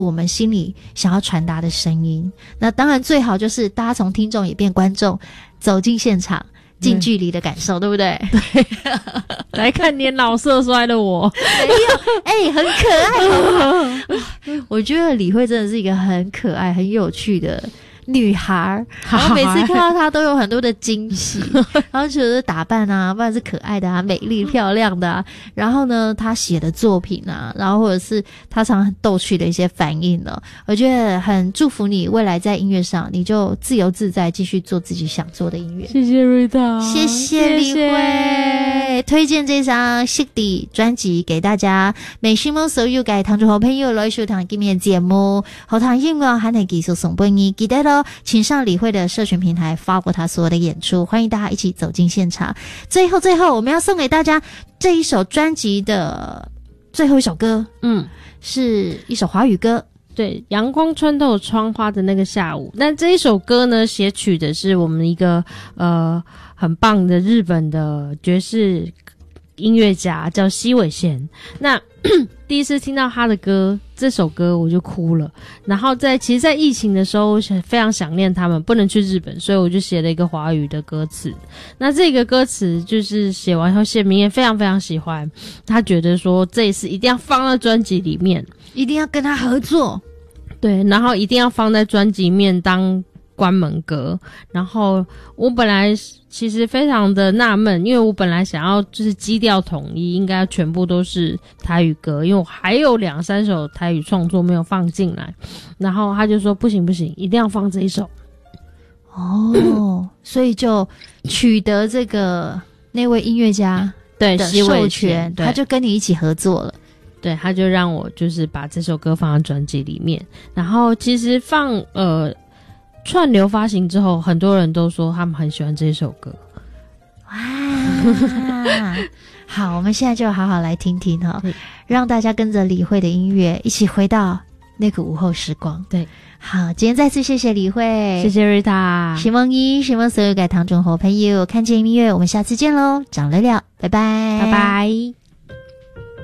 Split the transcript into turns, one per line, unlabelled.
我们心里想要传达的声音。那当然最好就是大家从听众也变观众，走进现场，近距离的感受，对不对？
对，来看年老色衰的我。
没有，很可爱。我觉得李慧真的是一个很可爱、很有趣的女孩，然后每次看到她都有很多的惊喜，然后觉得打扮啊，不管是可爱的啊、美丽漂亮的啊，然后呢，她写的作品啊，然后或者是她常很逗趣的一些反应呢，我觉得很祝福你未来在音乐上，你就自由自在，继续做自己想做的音乐。
谢谢瑞塔，
谢谢李慧，推荐这张 Shikdi 专辑给大家。美心梦所有嘅聽眾好朋友來收聽今天的節目，後堂音樂還係繼續送俾你，記得咯，請上李慧的社群平台發過他所有的演出，歡迎大家一起走進現場。最後我們要送給大家這一首專輯的最後一首歌，是一首華語歌。
对，陽光穿透窗花的那個下午。那這一首歌呢，寫曲的是我們一個很棒的日本的爵士音樂家，叫西尾賢。那第一次聽到他的歌，這首歌我就哭了。然後其實在疫情的時候，我非常想念他們，不能去日本，所以我就寫了一個華語的歌詞。那這個歌詞就是寫完後，謝明也非常非常喜歡，他覺得說這一次一定要放在專輯裡面，
一定要跟他合作。
對，然後一定要放在專輯裡面當關門歌。然後我本來其實非常的納悶，因為我本來想要就是基調統一，應該全部都是台語歌，因為我還有2-3首台語創作沒有放進來。然後他就說不行，一定要放這一首。
哦，所以就取得這個那位音樂家的授權，他就跟你一起合作了。
對，他就讓我就是把這首歌放在專輯裡面。然後其實放串流發行之後，很多人都說他們很喜歡這首歌。
哇，好，我們現在就好好來聽聽哈，讓大家跟着李慧的音樂一起回到那個午後時光。
對，
好，今天再次謝謝李慧，
謝謝瑞塔，
希望所有嘅聽眾好朋友看見音樂，我們下次見嘍，長了了，拜拜，
拜拜。